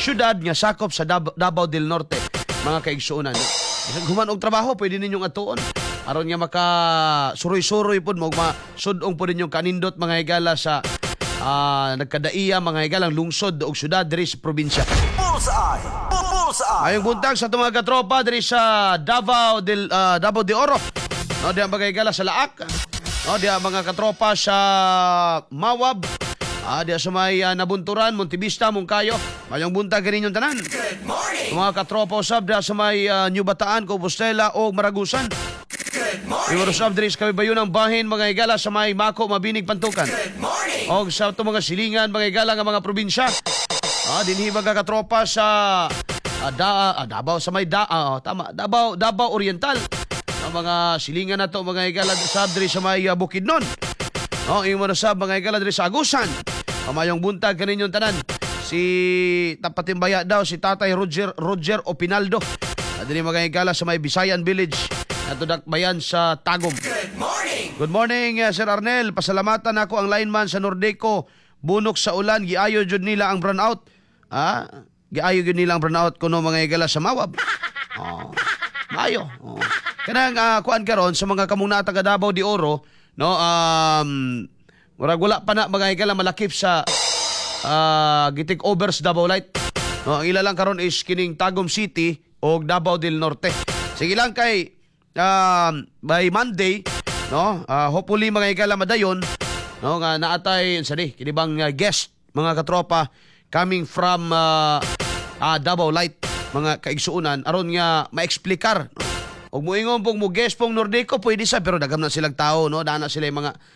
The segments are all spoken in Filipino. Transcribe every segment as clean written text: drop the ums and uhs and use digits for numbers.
syudad nga sakop sa Davao del Norte, mga kaigsuunan. Human og trabaho, pwede ninyong atuon. Aron nga maka suroy-suroy po mo, masudong po ninyong kanindot mga higala sa nagkadaiya mga higalang lungsod o syudad diri sa probinsya. Bullseye! Bullseye! Ayong buntag sa itong mga katropa diri sa Davao de Oro. No, diya mga higala sa Laak. No, diya mga katropa sa Mawab. Diya sa may Nabunturan, Montevista, Mungkayo. Mayong buntag kaninyong tanan. Good morning! Mga katropa usab diya sa may New Bataan, Compostela o Maragusan. Good morning! Iwaro usab diri sa kabibayon ng bahin mga higala sa may Mako, Mabinig, Pantukan. Good morning! O sa itong mga silingan mga higala nga mga probinsya. Dinhi mga katropa sa Davao sa may Davao Oriental. Ang mga silingan na to mga higala sa diri sa may Bukidnon. Imo na sa mga higala diri sa Agusan. Mayong buntag kaninyong tanan. Si Tapatimbaya daw si Tatay Roger Opinaldo. Diri mga higala sa may Bisayan Village. Ato dakbayan sa Tagum. Good morning! Good morning, Sir Arnel. Pasalamatan ako ang lineman sa Nordeco. Bunok sa ulan, giayo jud nila ang burnout. Giayo jud nila ang burnout kuno mga higala sa Mawab. Mayo. Kanang kuan karon sa mga kamuna taga Davao de Oro, no, murag wala pa na mga higala malakip sa gitik overs Davao Light. No, ang ila lang karon is kining Tagum City o Davao del Norte. Sige lang kay by Monday, no, hopefully mga higala madayon, no, nga naatay sani kinibang guest mga katropa coming from Davao Light mga kaigsuunan aron nga maeksplikar. Og moingon pong mo guest pong Nordeco pwede sa pero dagam na silang tao, no, dana sila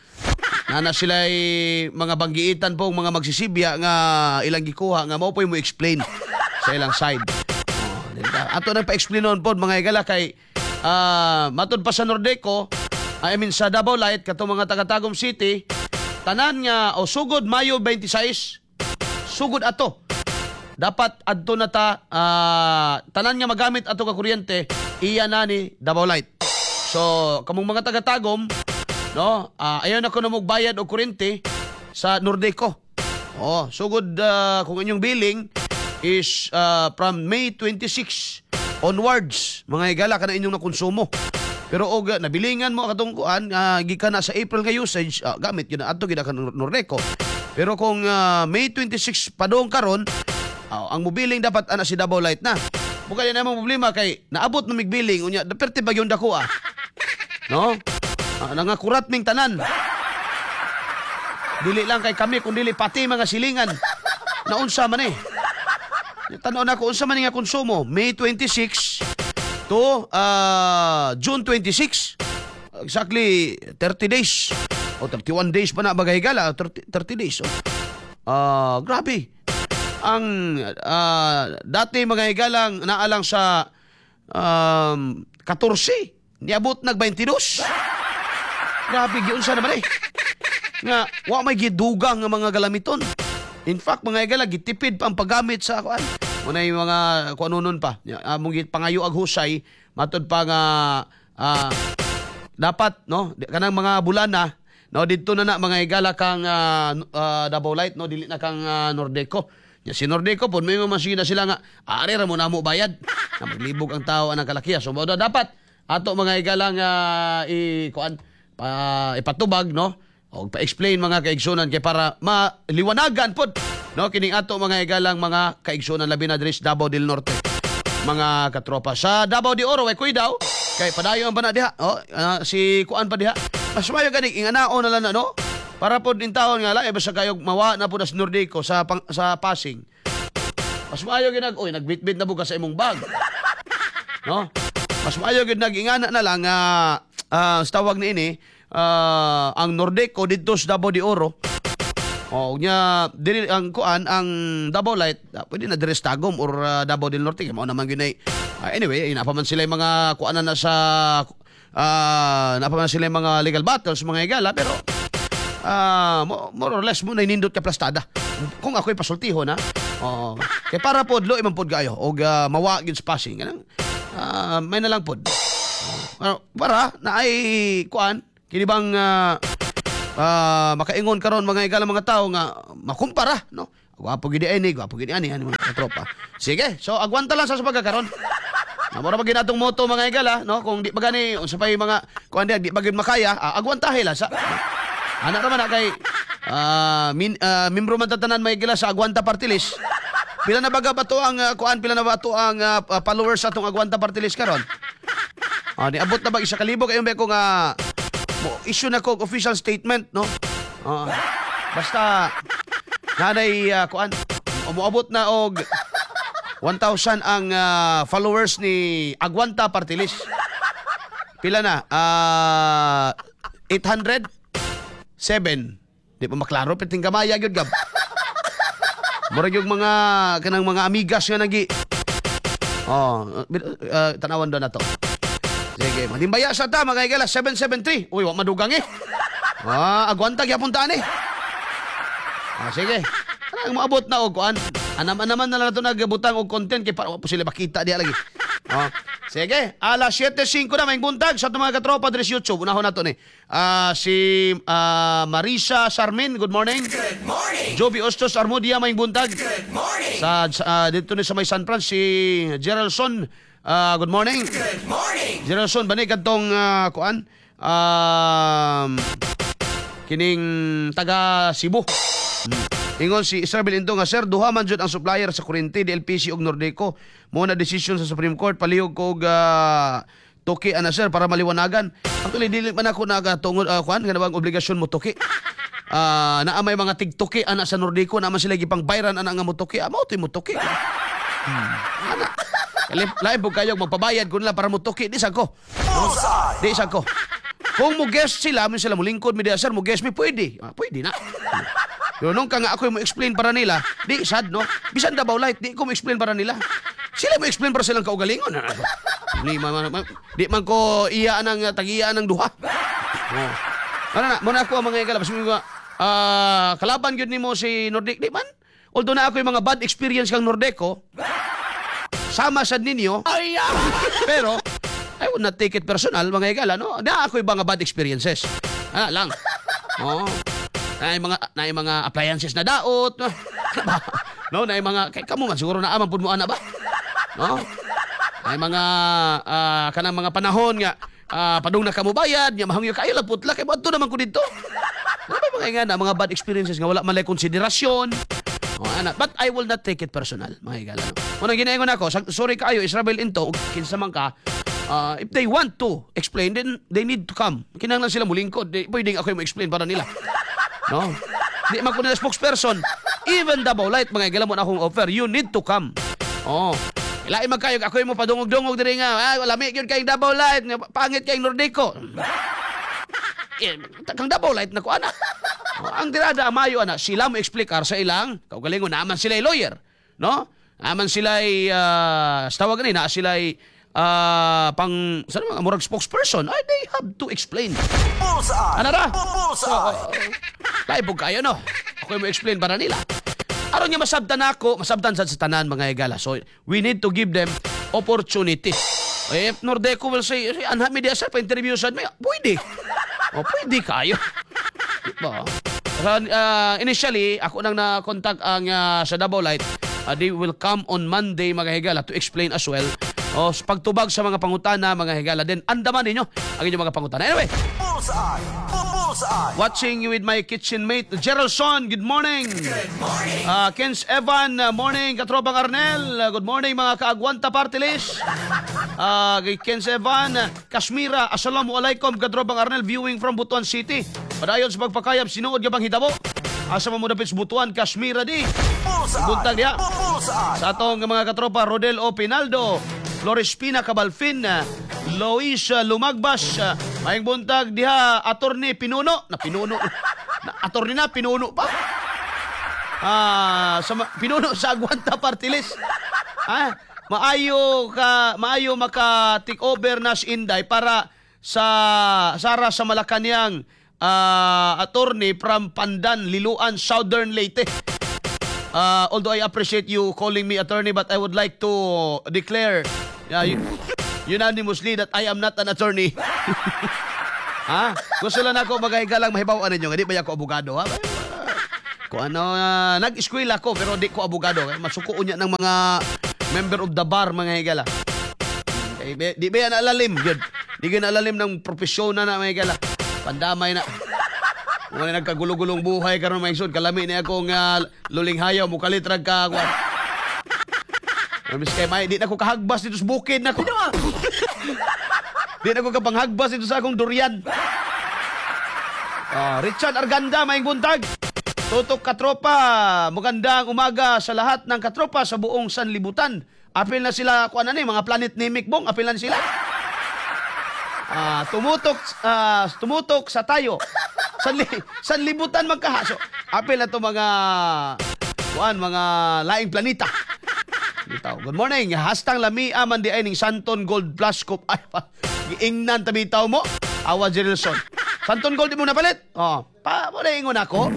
mga banggiitan pong mga magsisibya nga ilang gikuha nga mao po mo explain sa ilang side. Ato nang pa-explainon po mga higala kay matod pa sa Nordeco, sa Davao Light katong mga taga-Tagum City, tanan nga sugod Mayo 26, sugod ato. Dapat adto na ta tanan nga magamit ato ka kuryente iya na ni Davao Light. So kamong mga taga-Tagum, no, ayaw na ko na magbayad og kuryente sa Nordeco. Sugod kung inyong billing is from May 26 onwards mga higala kana inyong nakonsumo. Pero og nabilingan mo katong kuan gikan na sa April nga usage, gamit yun adto gid ka Nordeco. Pero kung May 26 padong karon, ang mobiling dapat ana si Davao Light na. Buka yan namang problema kay naabot na migbiling unya daperte bagyon dako no? Nangakurat ming tanan. Dili lang kay kami kundi pati mga silingan. Naunsa man Tanaw na ko unsa man nga konsumo May 26 to June 26. Exactly 30 days o 31 days pa na bagahigala, 30 days. Grabe. Ang dati mga higalang naalang sa 14, niabot nag 22. Grabe gyud sa naman nga wa may gidugang nga mga galamiton. In fact mga higala gitipid pa ang paggamit sa kuan. Muna yung mga kuanunon pa. Among pangayo ag husay matod pa nga dapat no kanang mga bulana no didto na mga higala kang Davao Light no dili na kang Nordeco. Si Nordeco po, may masige na sila nga, ari ra mo na mo bayad. Na maglibog ang tao ang kalakiya. So, dapat, ato mga higalang ipatubag, no? O pa-explain mga kaigsunan kay para maliwanagan po, no? Kining ato mga higalang mga kaigsunan labi na diri sa Davao del Norte. Mga katropa. Sa Davao de Oro, kuy daw, kay padayon ba na diha? Si kuan pa diha. Mas mayo ganing inganaon na lang na, no? Para po din taon nga lang, basta kayong mawa na po na si Nordeco sa Pasig. Mas maayo nagbitbit na buka sa imong bag. No? Mas maayo nag-ingana na lang sa tawag ni ini, ang Nordeco dito sa Davao de Oro. Dili ang kuan ang Davao Light, pwede na dire sa Tagum or Davao del Norte. Mao naman ginay. Anyway, napaman sila yung mga kuanan na sa napaman sila yung mga legal battles mga higala pero more or less mo na inindot ka plastada. Kung ako'y pasultiho na. Kaya para po, lo imang pod kayo. O mawa yun sa passing. May na lang pod. Para na ay kuan, kinibang makaingon karon mga higala mga tao nga makumpara, no? Gwapo gid ani, gwapo gid ani mga katropa. Sige, so agwanta lang sa pagkakaron. Mura pa ginatong moto mga igala, no? Kung di pa gani unsa pa yung mga kuan di pa gid makaya, agwantahe lang sa. Ana naman na kay membro man tatanan mga igala sa Agwanta Party List. Pila na baga bato ang kuan, pila na bato ang followers sa atong Agwanta Party List karon? Niabot na ba 1,000 kayo ba ko nga issue na ko official statement, no? Basta nanay kuan umuabot na og 1,000 ang followers ni Agwanta Party List. Pila na? 807. Di pa maklaro piting kamaya gyud gab. Murag yung mga kanang mga amigas nga nagi. Tanawan do na to. Sige, madimbaya sa ta mga igala 773. Uy, wa madugang eh. Agwanta gyapon ta ni. Sige. Ang maabot na og kuan. Naman na lang ito nagbutang og content kay para po sila makita diya lagi. Sige, alas 7:05 na may buntag sa mga katropa dres YouTube. Unahon nato ni. Si Marisa Sarmin, good morning. Good morning. Joby Ostos Armodia may buntag. Good morning. Sa dito ni sa may San Fran si Geraldson, good morning. Good morning. Geraldson bani kadtong kuan kining taga Cebu. Ingon si Isabel Into nga, sir, duha man jud ang supplier sa kuryente, DLPC ug Nordeco. Mo na decision sa Supreme Court palihog kog toki ana sir para maliwanagan. Actually dili man ako nagatungod kuan nga bang obligasyon mo toki. Naa may mga tigtoki ana sa Nordeco, naman sila gipang bayran ana nga mo toki. Amo to mo toki. Ana. Lain po kayo magpabayad kun la para mo toki di sa ko. Di sa ko. Kung mo guest sila, mo sila mo lingkod mi diya, sir, mo guest mi pwede. Pwede na. Yo nung ka nga ako mo explain para nila, di sad no. Bisan Davao Light, di ko mo explain para nila. Sila mo explain para silang kaugalingon. Di man ko iya nang tagiya ng duha. Muna ako ang mga igala, basta mga kalaban gyud nimo si Nordic, di man. Although na ako yung mga bad experience kang Nordeco, sama sad ninyo. Pero I would not take it personal mga igala, no. Na ako yung mga bad experiences. Lang. Na mga appliances na daot, no, na mga kay kamo man siguro na aman pud mo ana ba, no, ay mga kanang mga panahon nga padung na kamo bayad nya mahangyo kayo lang putla kay badto naman ko didto. Ano ba mga nga mga bad experiences nga wala man lay konsiderasyon. But I will not take it personal mga igala, no. Muna ginaingon ako, sorry kayo Israel Into, kinsa man ka. If they want to explain, then they need to come. Kinahanglan sila mulingkod. Pwedeng ako yung explain para nila. No? Di man ko nila spokesperson. Even Davao Light, mga igala mo na akong offer, you need to come. Ilain magkayog, ako yung mo padungog-dungog diri nga. Lami yun kayong Davao Light, pangit kayong Nordeco. Kang Davao Light na ko, ana. Ang tirada, amayo, ana, sila mo explikar sa ilang, kaugalingon, naaman sila lawyer. No? Naaman sila tawag na sila pang saan mga murag spokesperson, they have to explain. Ano ra? Laibog kayo, no? Ako yung explain para nila. Aron nga masabtan sa tanan mga igala. So, we need to give them opportunity. If Nordeco will say, anha media sir, pa-interview sa may, pwede. Pwede kayo. Diba? Initially, ako nang na-contact ang sa Davao Light. They will come on Monday mga higala to explain as well. Pagtubag sa mga pangutana mga higala. Then andaman ninyo ang inyong mga pangutana. Anyway, watching you with my kitchen mate Geraldson, good morning. Good morning. Kens Evan, morning. Katrobang Arnel, good morning mga kaagwanta party list. Kens Evan, Kashmira, assalamualaikum. Katrobang Arnel, viewing from Butuan City. Padayon sa pagpakayab, sinuod ka bang hitabo? Asa mamudapit sa Butuan, Kashmira di. Buntag diya. Sa atong mga katropa, Rodel O. Pinaldo, Flores Pina Cabalfin, Lois Lumagbas, maing buntag diha, Attorney Pinuno, Attorney na, Pinuno pa. Pinuno sa Agwanta Party List. Maayo maka take over na si Inday para sa Sara sa Malacanang, attorney from Pandan, Liluan, Southern Leyte. Although I appreciate you calling me attorney, but I would like to declare unanimously that I am not an attorney. Gusto lang ako maghigalang mahibawaan ninyo. Hindi ba ako abogado? Kung ano, nag-eskwela ko pero di ko abogado. Kaya masuko niya ng mga member of the bar, mga higala. Di ba yan alalim, yun. Di ka alalim ng profesyon na mga higala. Pandamay na. Kung ano nagkagulong-gulong buhay karon mga isod, kalami niya akong luling hayaw, mukalitrag ka. Miss kay May, di na ko kahagbas dito sa bukid na ko. Di na ko kapanghagbas dito sa akong durian. Richard Arganda, maing buntag. Tutok katropa, magandang umaga sa lahat ng katropa sa buong sanlibutan. Apil na sila, kung ano ni, mga planet ni Mikbong, apil na sila. Tumutok sa tayo. Sanlibutan magkahaso. Apil na to mga laing planeta. Good morning. Hastang lami aman di ay ning Santon Gold Plus Cup. Ay, giingnan tabitaw mo. Awa Jerilson. Santon Gold di mo napalit? Muna ingon ako.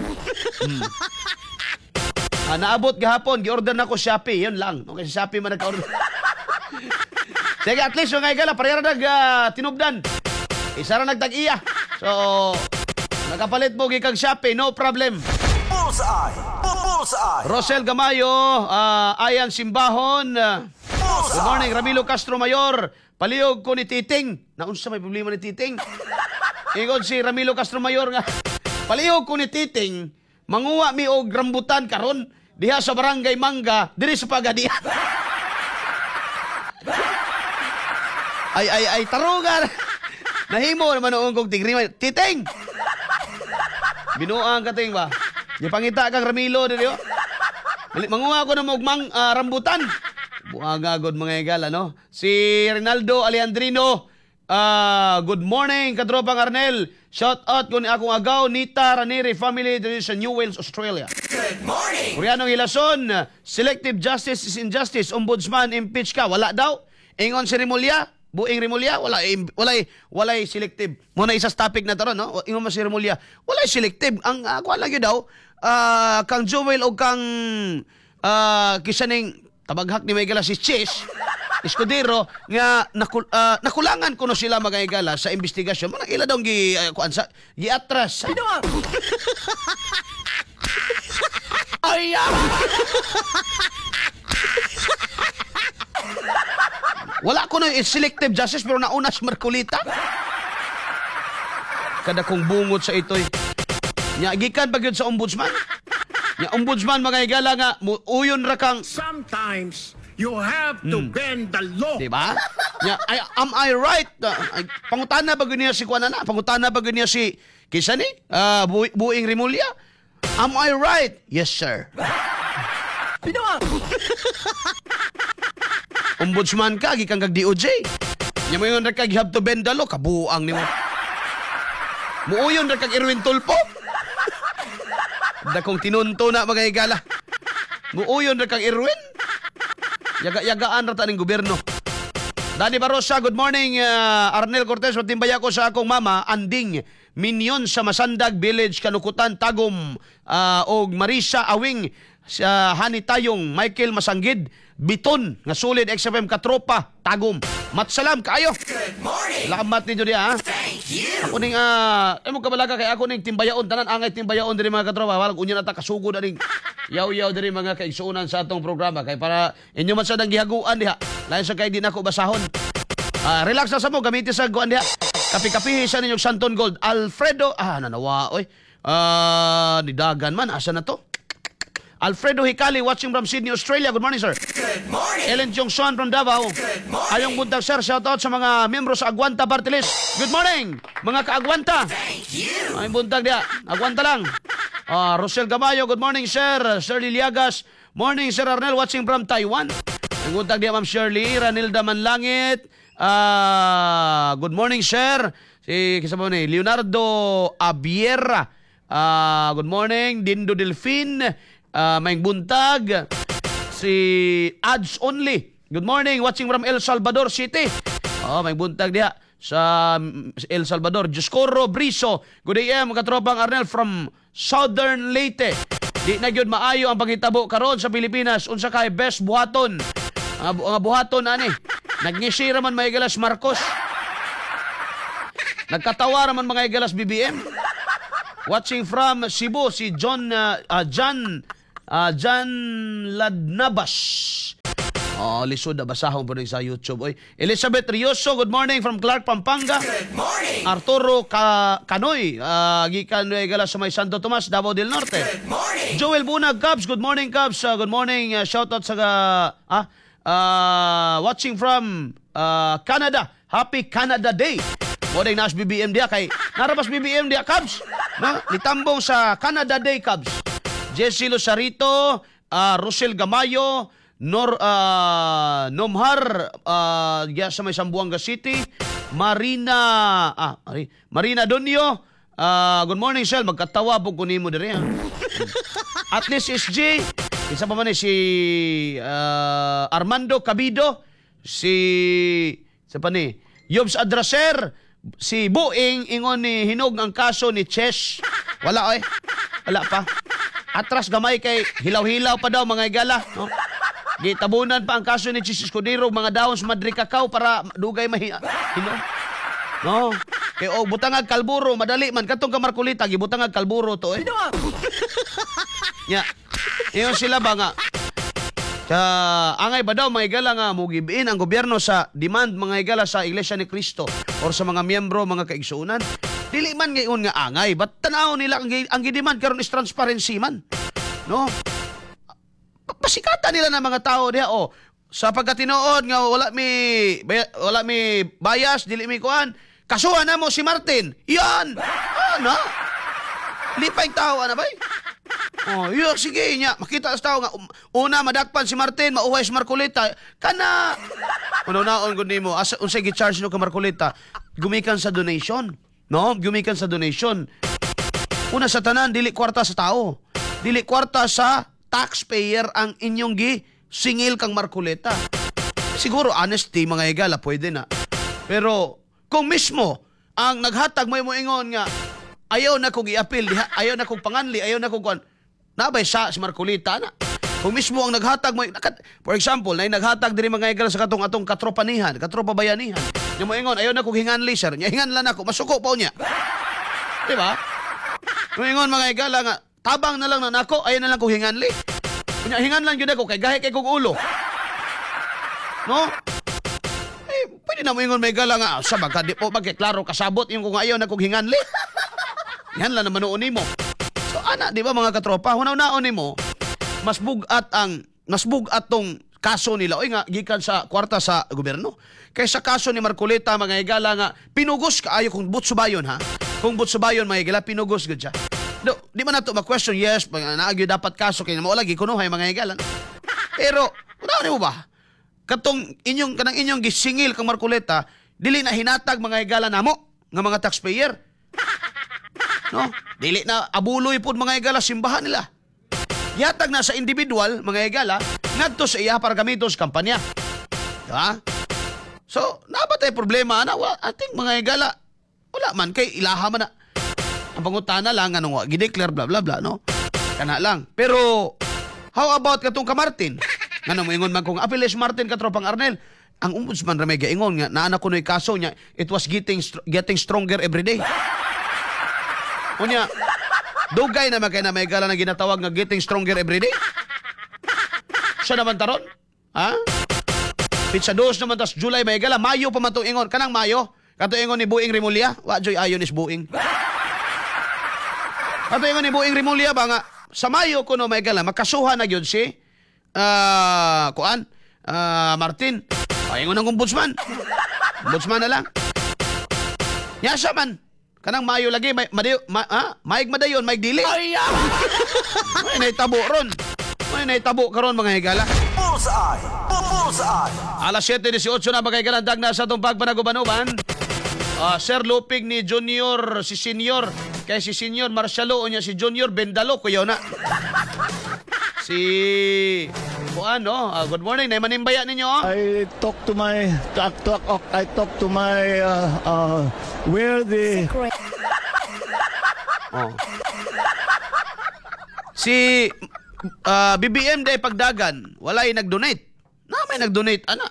Naabot gahapon, gi-order na ko Shopee. Yun lang. Okay, sa Shopee man nagka-order. Sige, at least yung gala, parehara tinubdan. Isa ra nagtag-iya. So, nakapalit mo gikag Shopee, no problem. Bullseye. Bullseye. Rosel Gamayo, Ayan Simbahon. Good morning, Ramilo Castro Mayor. Palihog ko ni Titing. Naunsa may problema ni Titing? Ingon si Ramilo Castro Mayor nga. Palihog ko ni Titing, manguwa mi og rambutan karon diha sa barangay Mangga, diri sa Pagadian. ay tarugan. Nahimo naman noong kong tigriman. Titing! Binuang ka ting ba? Gipangita kang Ramilo diri yo. Manguha ko na mo og rambutan. Buangagod mga egal, ano? Si Rinaldo Alejandrino, good morning, katropang Arnel. Shout out kung akong agaw, Nita Raneri family dito sa New Wales, Australia. Good morning. Koreanong Hilason, selective justice is injustice. Ombudsman, impeach ka. Wala daw. Ingon si Rimulya, buing Rimulya, walay selective. Muna isa topic na taron, no? Ingon mo si Rimulya, walay selective. Ang ako lang yun daw, kang Joel o kang kisaning tabaghak ni Maygala si Chis, Escudero nga nakulangan kuno sila magayagala sa investigasyon. Manang ila daw giatras. Ay! Wala ko na selective justice pero nauna si Marcolita. Kada kong bungot sa ito'y. Nya gikan ba gyud sa ombudsman? Nya ombudsman magayagala nga uyon ra kang sometimes you have to bend the law. diba? Am I right? Pangutana ba niya si Kuanana? Pangutana ba niya si Kisani? Buing Rimulya? Am I right? Yes, sir. Ombudsman ka, gikan kag DOJ. Nya mo yung kag you have to bend the law, kabuang ni mo. Muuyon ra kag Erwin Tulpo. Dakong tinunto na mga igala. Muuyon ra kag Erwin. Yaga-yagaan rata ng gobyerno. Dani Barosa, good morning. Arnel Cortez, timbaya ko sa akong mama, Anding, Minyon sa Masandag Village, Kanukutan, Tagum, og Marisa Awing, sa Hanitayong, Michael Masanggid, Biton, nga solid XFM katropa, Tagum. Matsalam kayo. Good morning. Salamat ninyo diya, ha? Thank you. Ako ning mo kabalaga kay ako ning timbayaon tanan angay timbayaon diri mga katropa walag unya nata kasugod aning yaw-yaw diri mga kaigsuonan sa atong programa kay para inyo man sa nang gihaguan diha lain sa kay di nako basahon. Relax na sa mo gamitin sa guan diha. Kapi-kapihi sa ninyong Santon Gold. Alfredo nanawa oy. Nidagan man asa na to? Alfredo Hikali watching from Sydney, Australia. Good morning, sir. Good morning. Ellen Jongson from Davao. Good morning. Ayong buntag, sir. Shout out sa mga membro sa Agwanta Party List. Good morning, mga ka-Agwanta. Thank you. Ayong buntag dia. Agwanta lang. Rosel Gamayo, good morning, sir. Shirley Liagas. Morning, Sir Arnel, watching from Taiwan. Ayong buntag dia, Ma'am Shirley. Ranilda Manlangit. Good morning, sir. Si kasama ni Leonardo Abiera. Good morning, Dindo Delfin. Maing buntag si Ads Only. Good morning, watching from El Salvador City. Maing buntag diha sa El Salvador. Juscoro Briso. Good AM, katropang Arnel from Southern Leyte. Di na gyud maayo ang pangitabo karon sa Pilipinas. Unsa kay best buhaton? Ang buhaton ani. Nagngisi raman mga Igalas Marcos. Nagkatawa raman mga Igalas BBM. Watching from Cebu, si John Ladnabas. Oh, lisod na basahon po rin sa YouTube. Oy. Elizabeth Rioso, good morning from Clark, Pampanga. Good morning. Arturo Canoy, gikan gala sa may Santo Tomas, Davao del Norte. Good morning. Joel Bunag, Cubs, good morning Cubs. Good morning, shoutout sa watching from Canada. Happy Canada Day. Morning nas BBM dia kay narabas BBM dia Cubs. No? Nitambong sa Canada Day Cubs. Jesse Losarito, Rosel Gamayo, Nomhar sa may Zamboanga City, Marina Donio. Good morning Sel, magkatawa po kunin mo diri ha. At least SG, isa pa man si Armando Cabido, sa pa ni Yobs Adraser, si Boeing ingon ni hinog ang kaso ni Chesh. Wala pa. Atras gamay kay hilaw-hilaw pa daw mga igala, no? Gitabunan pa ang kaso ni Chis Escudero, mga dahon sa Madrid Cacao para dugay hinog. No? Kay butangag kalburo, madali man katong ka Marcolita, gibutangag kalburo to Ya. Iyon sila ba nga? Angay ba daw mga igala nga mugibiin ang gobyerno sa demand mga igala sa Iglesia ni Cristo or sa mga miyembro, mga kaigsuunan? Dili man ngayon nga angay, but tanaw nila ang gidemand karon is transparency man. No? Pasikatan nila ng mga tao diha sa pagkatinuod nga wala mi bias, dili mi kuan. Kasuhan na mo si Martin. Iyan. Ano? Lipay tao na bay. Sige nya. Makita sa tao nga una madakpan si Martin, mauhay si Marcolita. Kana unaon gud nimo unsay gi-charge no ka Marcolita? Gumikan sa donation. No? Gumikan sa donation. Una sa tanan dili kwarta sa tao. Dili kwarta sa taxpayer ang inyong singil kang Marcolita. Siguro honesty mga igala pwede na. Pero kung mismo ang naghatag mo ingon nga ayaw na kong i-appeal, ayaw na kong panganli, ayaw na kong nabay si Marcolita na. Kung mismo ang naghatag mo, for example, na naghatag diri mga igala sa atong katropanihan, katropabayanihan. Yung mo ingon ayaw na kong hinganli sir. Nya hinganlan ako, masuko pa niya. Di ba? Kung ingon mga igala nga tabang na lang na nako, ayaw na lang kong hinganli. Kunya hinganlan gyud ako kay gahi kay kong ulo. No? Pwede na mo ingon may gala nga sa bagka di po magkiklaro kasabot yung kung ayaw na kong hinganli. Yan lang naman noon mo. So ana, di ba mga katropa, hunaw-naon nimo mas bugat tong kaso nila oy nga gikan sa kwarta sa gobyerno. Kaysa kaso ni Marcolita mga igala nga pinugos ka ayo kung butsubayon ha. Kung butsubayon mga igala pinugos gud siya. No, di man nato ma-question yes, naagyo dapat kaso kay mao lagi kuno hay mga igala. Pero unaon nimo ba? Kanang inyong gisingil kang Marcolita, dili na hinatag mga igala namo nga mga taxpayer. No? Dili na abuloy pud mga igala simbahan nila. Yatag na sa individual mga igala ngadto sa iya para gamiton sa kampanya. Diba? So, nabatay problema na ating mga igala wala man kay ilaha man na. Ang pangutana lang anong gi-declare bla bla bla no. Kana lang. Pero how about katong ka Martin? Ngano mo ingon man kung apiles Martin katropang Arnel, ang ombudsman ra may gaingon nga naa na kunoy kaso niya, it was getting stronger every day. Unya, dugay na makay na may gala na ginatawag nga getting stronger every day. Siya naman taron? Ha? Pizza 2 naman tas July may gala, Mayo pa man to ingon, kanang Mayo. Kato ingon ni Buing Rimulya, wa joy ayon is Buing. Kato ingon ni Buing Rimulya ba nga sa Mayo kuno may gala makasuhan na gyud si Martin. Ingon ang ombudsman. Ombudsman na lang. Nyasa man. Kanang Mayo lagi maig madayon, maig dili. May naitabo ron. May naitabo karon mga higala. Bullseye. Bullseye. Alas 7:18 na bagay galandag na sa itong pagpanagubanuban. Sir Lupig ni Junior, si Senior. Kay si Senior Marcialo o niya si Junior Bendalo. Kuyaw na. Good morning. Naimanimbaya ninyo. I talk to my where the Si BBM day pagdagan, walay nag-donate. Na may nag-donate ana.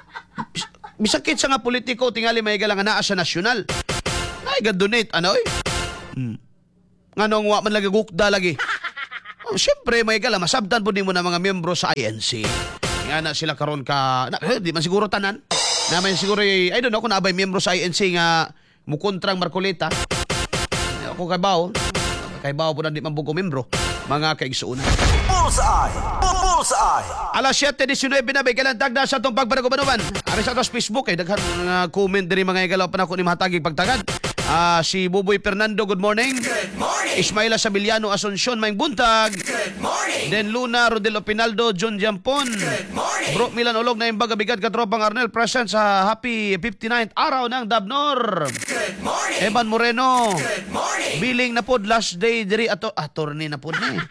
Bisakit sa nga politiko tingali may galang naa sa nasyonal. Ay ga-donate ano oy. Nganong wa man lagi gukda lagi. Oh, siyempre, may gala, masabtan po din mo na mga miyembro sa INC. Nga na sila karon ka, di man siguro tanan. Na may siguro, I don't know kung naabay miyembro sa INC nga mukontrang Marcoleta. Ako kay Bao po na di man buko miyembro. Mga kaigsuunan. Bullseye. Bullseye. Alas 7:19 na may kalantag na sa itong pagpanagubanuman. Ari sa atos Facebook ay daghan comment din mga igalaw pa na ko ni mahatagig pagtagad. Si Buboy Fernando, good morning. Good morning. Ismaila Sabiliano Asuncion, maing buntag. Good morning. Den Luna, Rodelo Pinaldo, John Jampon. Good morning. Bro Milan Olog na imbaga bigat katropang Arnel present sa happy 59th araw ng Dabnor. Good morning. Evan Moreno. Good morning. Biling na pod last day diri attorney na pod ni.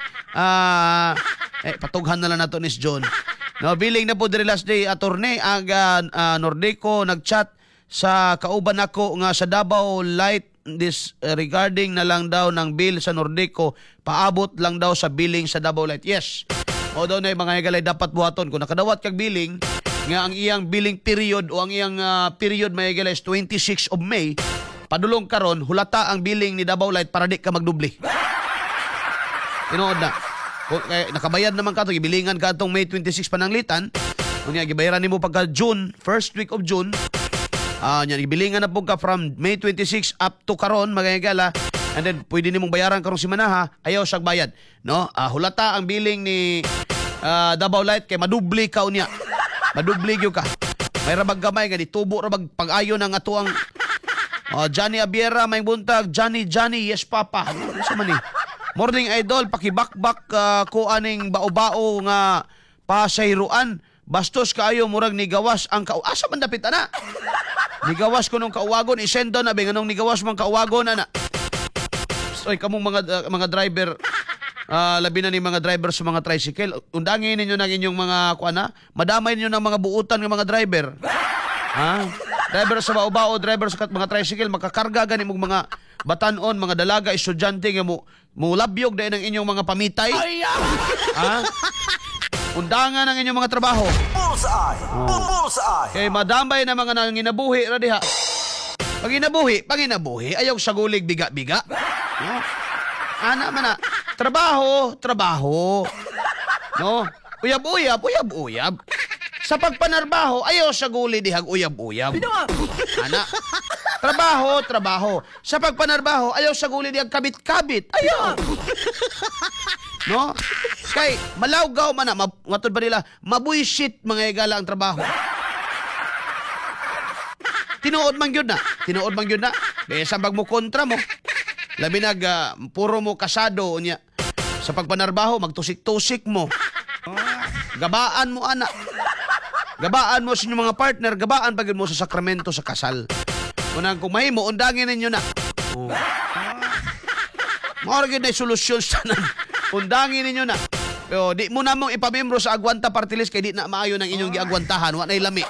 Patughan na lang nato ni John. No, biling na pod diri last day attorney aga Nordeco nagchat sa kauban ako nga sa Davao Light this regarding na lang daw ng bill sa Nordeco, paabot lang daw sa billing sa Davao Light. Yes. O daw na mga higalay dapat buhaton kung nakadawat kag billing nga ang iyang billing period o ang iyang period mga higalay is 26 of May. Padulong karon hulata ang billing ni Davao Light para di ka magdubli. Tinuod na. Kung nakabayad naman ka to, gibilingan ka tong May 26 pananglitan. Kung gibayaran nimo pagka June, first week of June. Gibilingan na po ka from May 26 up to karon mga higala. And then pwede nimong bayaran karong simanaha, ayaw siyang bayad. No? Hulata ang billing ni Davao Light kay madubli ka unya. Madubli gyud ka. May rabag gamay nga ditubo rabag pag-ayo ng atuang Johnny Abiera may buntag, Johnny yes papa. Ano sa man ni? Morning Idol, pakibakbak ko aning bao-bao nga pasayruan. Bastos kaayo murag ni gawas ang asa man dapit ana. Nigawas ko nung kauwagon isendo na benganong nigawas man kauwagon ana. Oy kamong mga driver labi na ni mga driver sa mga tricycle, undangin ninyo ng inyong mga kuana, madamay ninyo ng mga buutan ng mga driver. Ha? Driver sa bao-bao, driver sa mga tricycle, makakarga gani mong mga batanon, mga dalaga, estudyante nga mo labyog dahil ng inyong mga pamitay. Ha? Undangan ang inyong mga trabaho. Bullseye. Bullseye. Kay madamay na mga nanginabuhi ra diha. Panginabuhi, ayaw sa gulig biga-biga. No? Ana man na. Trabaho. No? Uyab-uyab. Sa pagpanarbaho, ayaw sa guli dihag uyab-uyab. Ana. Trabaho. Sa pagpanarbaho, ayaw sa guli dihag kabit-kabit. Ayaw. No? Kay malawgaw man na matod ba nila mabuisit mga higala ang trabaho. Tinuod man gyud na. Kaya sa pag mo kontra mo, labi nag puro mo kasado niya. Sa pagpanarbaho magtusik-tusik mo. Gabaan mo ana. Gabaan mo sa inyong mga partner, gabaan pagid mo sa sakramento sa kasal. Unang kung mahimo undangin ninyo na. Mao gyud na solusyon sa undangin ninyo na. Pero di mo na mong ipamembro sa Agwanta Party List kay di na maayo ng inyong giagwantahan. Wa na'y lami.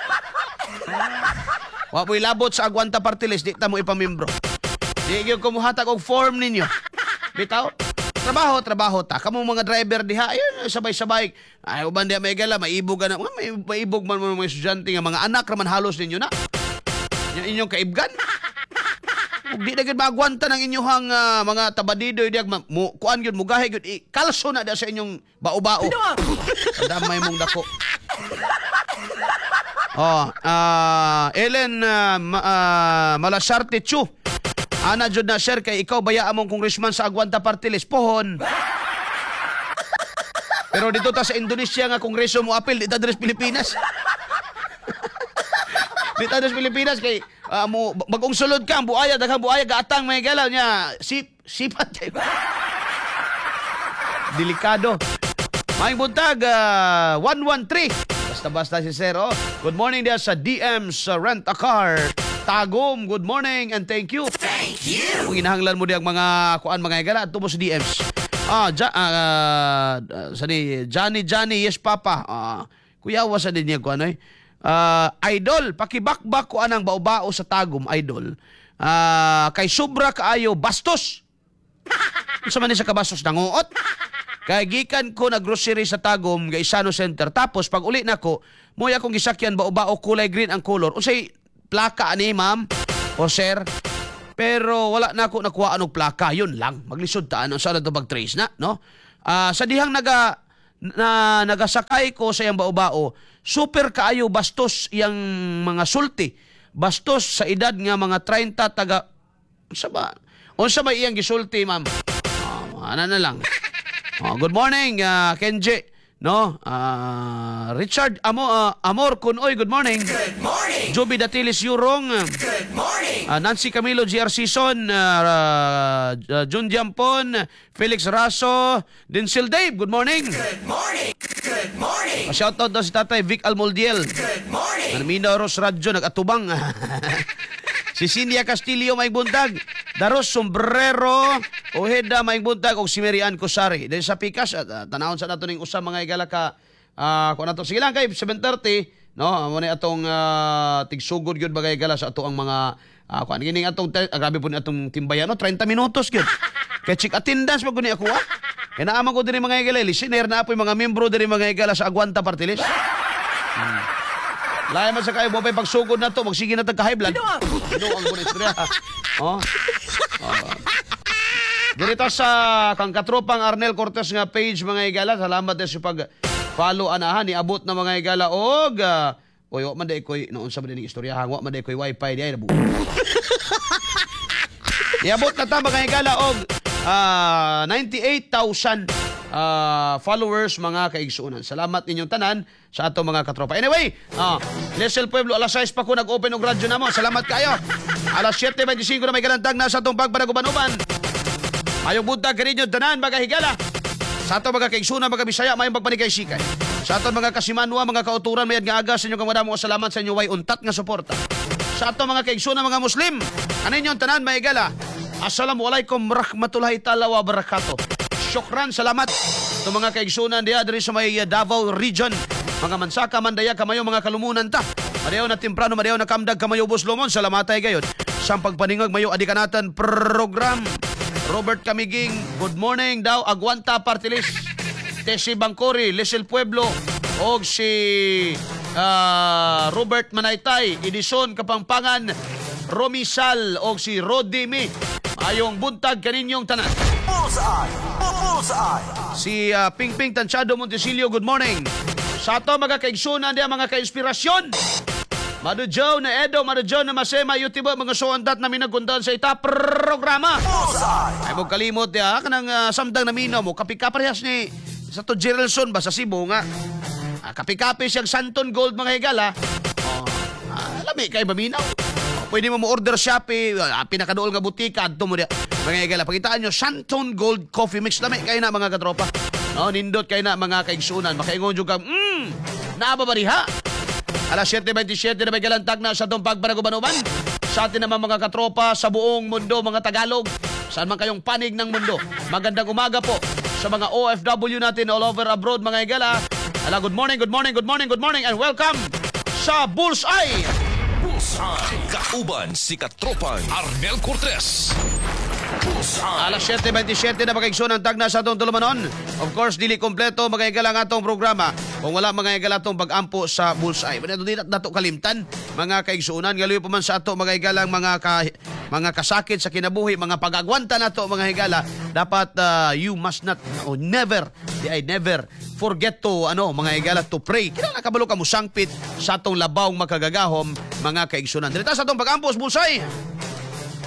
Wa po'y labot sa Agwanta Party List, di ta mo ipamembro. Di gyud ko muhatag og form ninyo. Bitaw? Trabaho ta. Kamong mga driver diha, ayun, sabay-sabay. Ay, uban diha may gala, maibog na. Maibog man mga estudyante nga mga anak raman halos ninyo na. Yung inyong kaibgan. Ug di na gyud maagwanta ng inyong mga tabadido diag kuan gyud mugahe gyud kalso na da sa inyong bao-bao. Damay mong dako. Ellen Malasarte Chu. Ana jud na share kay ikaw baya among congressman sa Agwanta Party List pohon. Pero dito ta sa Indonesia nga kongreso mo apil dito sa Pilipinas. Dito sa Pilipinas kay mo bagong sulod ka ang buaya daghang buaya gaatang may galaw niya sipat kay. Delikado. May buntag 113. Basta si Sir. Good morning dia sa DM's Rent a Car. Tagom, good morning and thank you. Thank you. Kung inahanglan mo diang mga kuan mga igala ato mo sa DM's. Johnny yes papa. Kuya wa sa din niya kuan Idol, pakibakbak ko anang bao-bao sa Tagum, Idol. Kay sobra kaayo bastos. Sa man ni sa kabastos nanguot. Kay gikan ko na grocery sa Tagum, Gaisano Center. Tapos pag uli nako, moy akong gisakyan bao-bao kulay green ang color. Unsay plaka ani ma'am o sir? Pero wala na ako nakuha anong plaka, yun lang. Maglisod ta ano sa to pag-trace na, no? Sa dihang nagasakay ko sa iyang bao-bao, super kaayo bastos iyang mga sulti. Bastos sa edad nga mga 30 taga unsa ba iyang gisulti, ma'am? Ano na lang. Good morning, Kenji. No? Richard Amor Kunoy, good morning. Good morning. Joby Datilis Yurong. Good morning. Nancy Camilo, GR Season, Jun Jampon, Felix Raso, Densil Dave, good morning. Good morning. Good morning. Shoutout daw si Tatay Vic Almoldiel. Good morning. Armina Ros Radyo, nag-atubang. Si Cilia Castillo, may buntag. Daros Sombrero, Ojeda, may buntag. O si Marian Cosari. Dahil sa Pikas, tanahon sa nato ning usang mga igala ka. Kung nato, sige lang kay 7:30. No, muna atong tigsugod yun bagay gala sa ato ang mga kung gining atong grabe po ni atong timbayan no 30 minutos gyud. Kay check attendance pag ni ako ha. Kaya naaman ko diri mga igala listener na apoy mga membro diri mga igala sa Aguanta Party List. Lahi man sa kayo bopay pagsugod na to magsige na tag high blood. Ano ang bunay istorya. Oh. Dito sa kang katropang Arnel Cortez nga page mga igala, salamat din sa pag follow anahan ni abot na mga igala og oy wa man day koy noon sa mading istoryahan wa man day koy wifi di ay nabu. Niabot na ta mga igala og 98,000 followers mga kaigsuunan. Salamat ninyong tanan sa ato mga katropa. Anyway, Lesel Pueblo alas 6 pa ko nag-open og radyo namo. Salamat kayo. Alas 7:25 na may galantag na sa atong pagpanaguban-uban. Mayong buntag kaninyo tanan mga higala. Sa ato mga kaigsuunan mga Bisaya mayong pagpanikay-sikay. Sa ato mga kasimanwa, mga kauturan mayad nga aga sa inyo kang madamo salamat sa inyo way untat nga suporta. Sa ato mga kaigsuunan mga Muslim, kaninyong tanan mga higala. Assalamualaikum warahmatullahi ta'ala wa barakatuh. Syukran, salamat. Ito mga kaigsunan diya diri sa may Davao Region. Mga mansaka, mandaya, kamayo, mga kalumunan ta. Madayaw na temprano, madayaw na kamdag, kamayo, buslomon. Salamatay gayon. Sa pagpaningag, mayo, adikanatan program. Robert Camiging, good morning daw. Aguanta Party List. Tessie Bangkori, Lesel Pueblo. Og si Robert Manaytay, Edison Kapampangan, Romy Sal, og si Rodimi. Ayong buntag kaninyong tanan. Bullseye. Bullseye. Si Pingping Tanchado Montesilio, good morning. Sa ato mga kaigsunan diya, mga kainspirasyon. Madujaw na Edo, madujaw na Masema, Yutibo, mga suandat na minagundan sa ita programa. Bullseye. Ay mo kalimot ya, kanang samdang na minaw mo, kapi-kaparehas ni sa to Geraldson ba sa Cebu nga. Kapi-kapi siyang Santon Gold mga higala. Lami kay baminaw. Pwede mo order Shopee, pinakadool nga butika, adto mo diya. Mga higala, pakitaan nyo, Santon Gold Coffee Mix. Lami kayo na mga katropa. No, nindot kayo na mga kaigsunan. Makaingon juga, naababariha. Alas 7:27 na may galantag na sa itong pagpanaguban-uban. Sa atin naman mga katropa sa buong mundo, mga Tagalog. Saan man kayong panig ng mundo. Magandang umaga po sa mga OFW natin all over abroad, mga higala. Good morning, good morning, good morning, good morning, and welcome sa Bullseye. Bullseye. Kauban si Katropang Arnel Cortez. Bullseye. Alas 7:27 na makaigsunan tag na sa atong tulumanon. Of course, dili kompleto mga higala nga atong programa kung wala mga higala atong pag-ampo sa Bullseye. Pero di nato kalimtan mga kaigsunan. Galoy pa man sa ato mga higalang mga kasakit sa kinabuhi, mga pag-agwanta nato mga higala. Dapat you must not never forget to mga higala to pray. Kinala kabalo ka mo sangpit sa atong labawng makagagahom mga kaigsunan. Dito sa atong pag-ampo sa Bullseye.